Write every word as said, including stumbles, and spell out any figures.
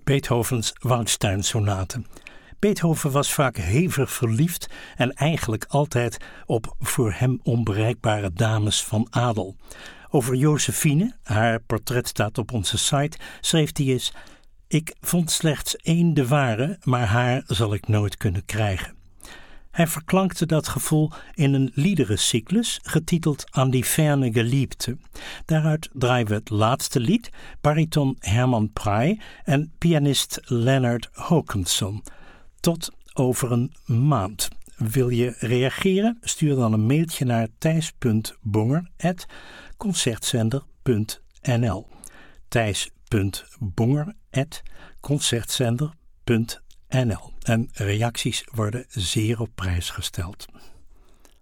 Beethovens Waldstein-sonaten. Beethoven was vaak hevig verliefd en eigenlijk altijd op voor hem onbereikbare dames van adel. Over Josephine, haar portret staat op onze site, schreef hij eens: ik vond slechts één de ware, maar haar zal ik nooit kunnen krijgen. Hij verklankte dat gevoel in een liederencyclus getiteld An die ferne Geliebte. Daaruit draaien we het laatste lied, bariton Herman Prey en pianist Leonard Håkansson. Tot over een maand. Wil je reageren? Stuur dan een mailtje naar thijs punt bonger apenstaartje concertzender punt n l thijs punt bonger apenstaartje concertzender punt n l En reacties worden zeer op prijs gesteld.